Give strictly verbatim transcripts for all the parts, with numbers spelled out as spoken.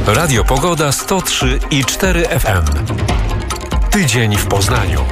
Radio Pogoda sto trzy i cztery F M. Tydzień w Poznaniu.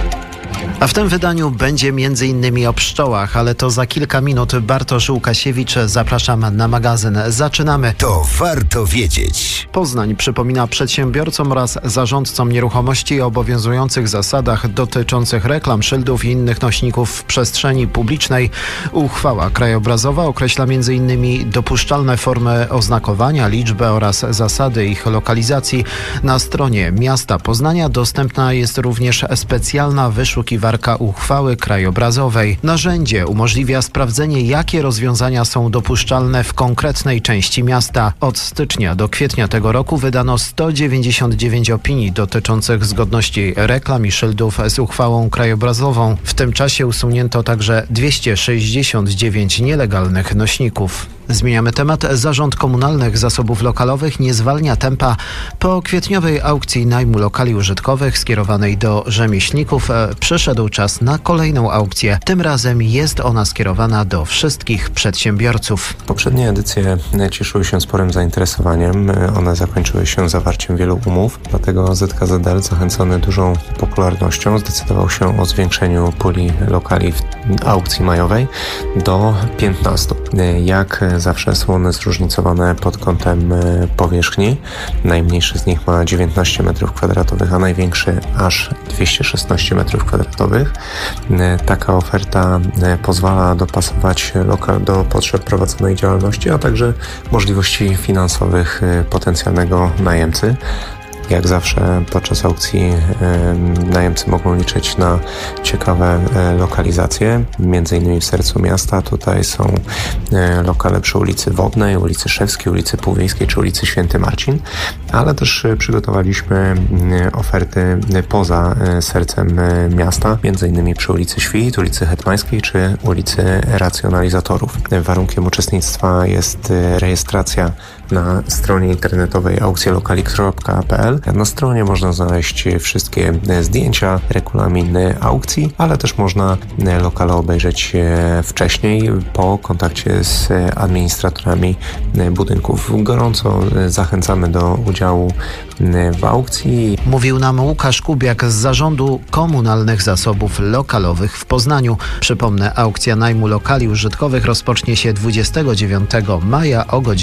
A w tym wydaniu będzie między innymi o pszczołach, ale to za kilka minut. Bartosz Łukasiewicz, zapraszam na magazyn. Zaczynamy. To warto wiedzieć. Poznań przypomina przedsiębiorcom oraz zarządcom nieruchomości o obowiązujących zasadach dotyczących reklam, szyldów i innych nośników w przestrzeni publicznej. Uchwała krajobrazowa określa między innymi dopuszczalne formy oznakowania, liczbę oraz zasady ich lokalizacji. Na stronie miasta Poznania dostępna jest również specjalna wyszukiwarka uchwały krajobrazowej. Narzędzie umożliwia sprawdzenie, jakie rozwiązania są dopuszczalne w konkretnej części miasta. Od stycznia do kwietnia tego roku wydano sto dziewięćdziesiąt dziewięć opinii dotyczących zgodności reklam i szyldów z uchwałą krajobrazową. W tym czasie usunięto także dwieście sześćdziesiąt dziewięć nielegalnych nośników. Zmieniamy temat. Zarząd Komunalnych Zasobów Lokalowych nie zwalnia tempa. Po kwietniowej aukcji najmu lokali użytkowych skierowanej do rzemieślników przyszedł czas na kolejną aukcję. Tym razem jest ona skierowana do wszystkich przedsiębiorców. Poprzednie edycje cieszyły się sporym zainteresowaniem. One zakończyły się zawarciem wielu umów, dlatego Z K Z L, zachęcony dużą popularnością, zdecydował się o zwiększeniu puli lokali w aukcji majowej do piętnastu. Jak zawsze są one zróżnicowane pod kątem powierzchni. Najmniejszy z nich ma dziewiętnaście metrów kwadratowych, a największy aż dwieście szesnaście metrów kwadratowych. Taka oferta pozwala dopasować lokal do potrzeb prowadzonej działalności, a także możliwości finansowych potencjalnego najemcy. Jak zawsze podczas aukcji najemcy mogą liczyć na ciekawe lokalizacje, między innymi w sercu miasta. Tutaj są lokale przy ulicy Wodnej, ulicy Szewskiej, ulicy Półwiejskiej czy ulicy Święty Marcin, ale też przygotowaliśmy oferty poza sercem miasta, między innymi przy ulicy Świt, ulicy Hetmańskiej czy ulicy Racjonalizatorów. Warunkiem uczestnictwa jest rejestracja na stronie internetowej aukcjelokali kropka p l. Na stronie można znaleźć wszystkie zdjęcia, regulamin aukcji, ale też można lokale obejrzeć wcześniej po kontakcie z administratorami budynków. Gorąco zachęcamy do udziału w aukcji. Mówił nam Łukasz Kubiak z Zarządu Komunalnych Zasobów Lokalowych w Poznaniu. Przypomnę, aukcja najmu lokali użytkowych rozpocznie się dwudziestego dziewiątego maja o godzinie